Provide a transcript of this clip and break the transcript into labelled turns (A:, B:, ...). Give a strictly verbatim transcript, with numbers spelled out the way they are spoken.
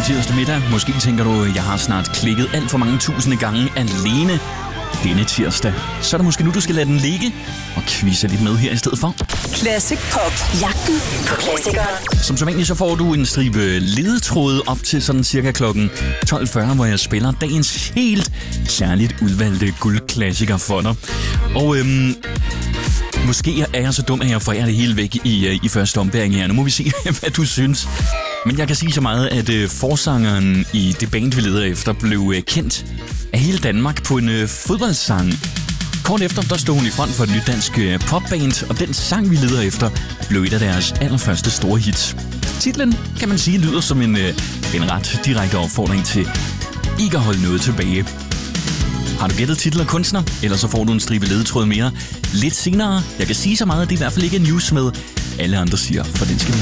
A: tirsdag middag. Måske tænker du, jeg har snart klikket alt for mange tusinde gange alene denne tirsdag. Så er det måske nu, du skal lade den ligge og quizze lidt med her i stedet for.
B: Classic Pop. Jagten på klassikere.
A: Som så vanligt, så får du en stribe ledetråde op til sådan cirka klokken tolv fyrre, hvor jeg spiller dagens helt særligt udvalgte guldklassiker for dig. Og øhm, måske er jeg så dum, at jeg forærer det hele væk i, i første ombæring her. Nu må vi se, hvad du synes. Men jeg kan sige så meget, at øh, forsangeren i det band, vi leder efter, blev øh, kendt af hele Danmark på en øh, fodboldsang. Kort efter, der stod hun i front for et nyt dansk øh, popband, og den sang, vi leder efter, blev et af deres allerførste store hits. Titlen, kan man sige, lyder som en, øh, en ret direkte opfordring til ikke at holde noget tilbage. Har du gættet titel og kunstner? Ellers så får du en stribe ledetråd mere lidt senere. Jeg kan sige så meget, at det i hvert fald ikke er news med. Alle andre siger, for den skal vi